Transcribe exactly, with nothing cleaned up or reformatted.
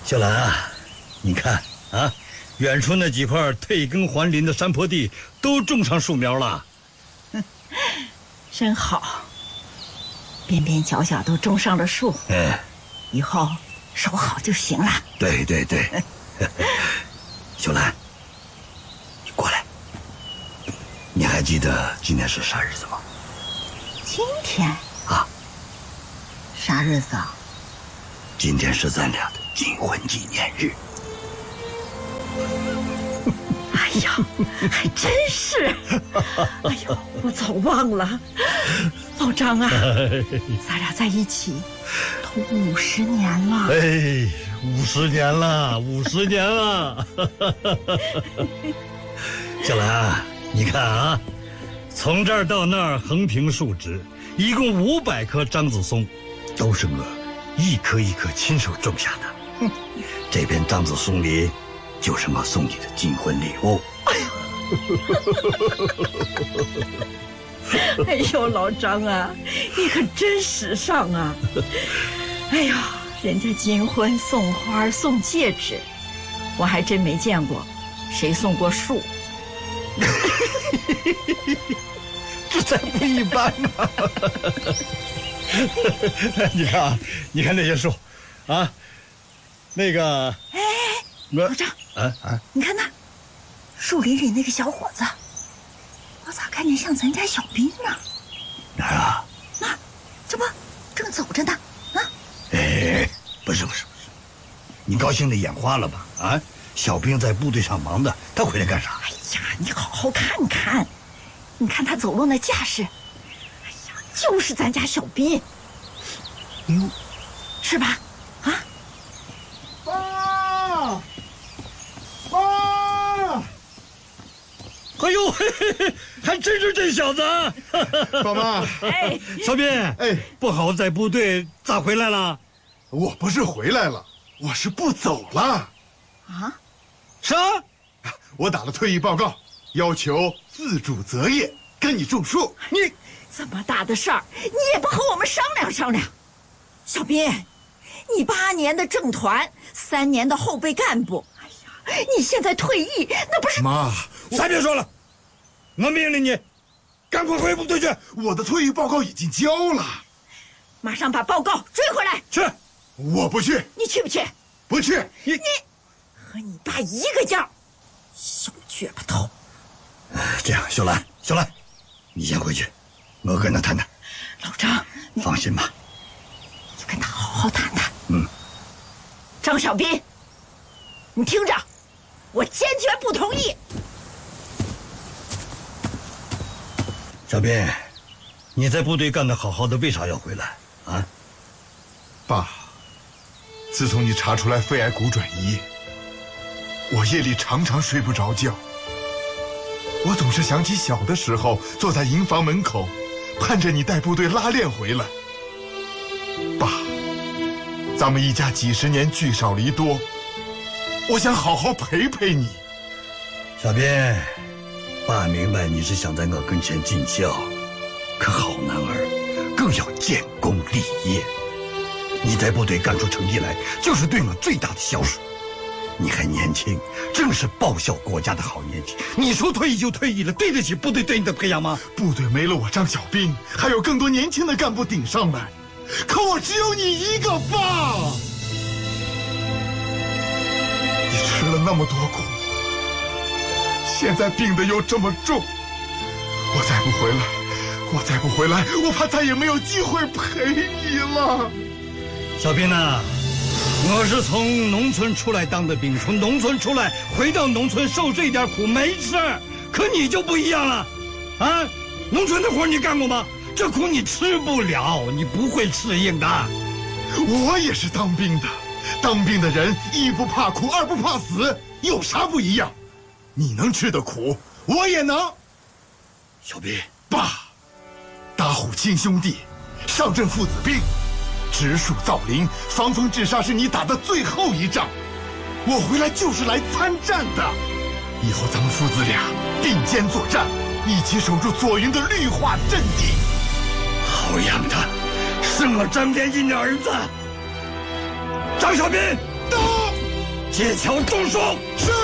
秀兰啊，你看啊，远处那几块退耕还林的山坡地都种上树苗了。 嗯，真好，边边角角都种上了树。 嗯， 以后守好就行了。 对对对。秀兰，你过来。你还记得今天是啥日子吗？ 今天啊， 啥日子啊？ 今天是咱俩的金婚纪念日。 哎呀，还真是！哎呦，我早忘了。老张啊，咱俩在一起都五十年了。 哎，五十年了，五十年了。小兰，你看啊，从这儿到那儿横平竖直，一共五百棵樟子松，都是我一颗一颗亲手种下的。嗯，这片樟子松林就是我送你的金婚礼物。 哎呦，老张啊，你可真时尚啊！哎呀，人家金婚送花送戒指，我还真没见过谁送过树。 这才不一般呢！你看啊，你看那些树，啊，那个， 哎，老张， 啊啊， 你看那树林里那个小伙子，我咋看见像咱家小兵呢？ 哪儿啊？ 那，这不正走着呢？啊？ 哎，不是不是不是，你高兴的眼花了吧？啊，小兵在部队上忙的，他回来干啥？ 哎呀，你好好看看，你看他走路那架势，哎呀，就是咱家小兵。 哟， 是吧？啊？ 妈，妈！ 哎呦，嘿嘿嘿，还真是这小子！ 爸妈， 哎， 小兵， 哎， 不好在部队咋回来了？ 我不是回来了，我是不走了。 啊？ 啥？ 我打了退役报告，要求自主择业，跟你种树。 你这么大的事儿，你也不和我们商量商量？小兵，你八年的政团，三年的后备干部，哎呀，你现在退役，那不是…… 妈， 啥别说了，我命令你，赶快回部队去。 我的退役报告已经交了， 马上把报告追回来。 去。 我不去。 你去不去？ 不去。 你你和你爸一个样，小撅巴头。 这样，秀兰，秀兰，你先回去，我跟他谈谈。 老张， 放心吧， 你跟他好好谈谈。 嗯。 张小兵，你听着，我坚决不同意。 小兵，你在部队干得好好的，为啥要回来啊？ 爸，自从你查出来肺癌骨转移，我夜里常常睡不着觉。我总是想起小的时候坐在营房门口，盼着你带部队拉练回来。爸，咱们一家几十年聚少离多，我想好好陪陪你。 小兵，爸明白你是想在我跟前尽孝，可好男儿更要建功立业。你在部队干出成绩来，就是对我最大的孝顺。你还年轻，正是报效国家的好年纪。你说退役就退役了，对得起部队对你的培养吗？ 部队没了我张小兵，还有更多年轻的干部顶上来，可我只有你一个爸。你吃了那么多苦，现在病得又这么重，我再不回来，我再不回来，我怕再也没有机会陪你了。 小兵呐，我是从农村出来当的兵，从农村出来回到农村受这点苦没事儿，可你就不一样了，啊，农村的活你干过吗？这苦你吃不了，你不会适应的。 我也是当兵的，当兵的人一不怕苦，二不怕死，有啥不一样？你能吃的苦，我也能。 小兵， 爸，打虎亲兄弟，上阵父子兵，植树造林，防风治沙是你打的最后一仗，我回来就是来参战的。以后咱们父子俩并肩作战，一起守住左营的绿化阵地。 好样的，是我张天印的儿子，张小兵， 到。 借桥中书。 是。